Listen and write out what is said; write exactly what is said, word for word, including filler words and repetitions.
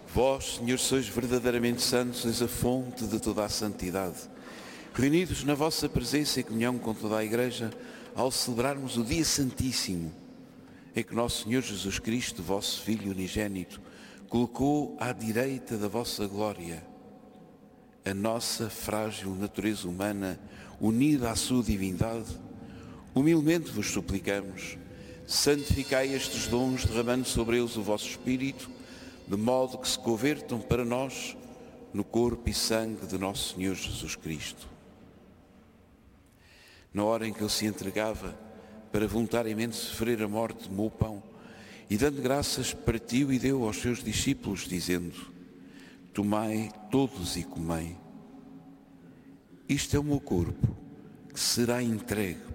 Vós, Senhor, sois verdadeiramente santos, sois a fonte de toda a santidade. Reunidos na vossa presença e comunhão com toda a Igreja, ao celebrarmos o dia santíssimo, em que nosso Senhor Jesus Cristo, vosso Filho unigênito, colocou à direita da vossa glória a nossa frágil natureza humana unida à sua divindade, humildemente vos suplicamos, santificai estes dons, derramando sobre eles o vosso Espírito, de modo que se convertam para nós no corpo e sangue de nosso Senhor Jesus Cristo. Na hora em que ele se entregava para voluntariamente sofrer a morte, tomou o pão e, dando graças, partiu e deu aos seus discípulos, dizendo: tomai todos e comei. Isto é o meu corpo, que será entregue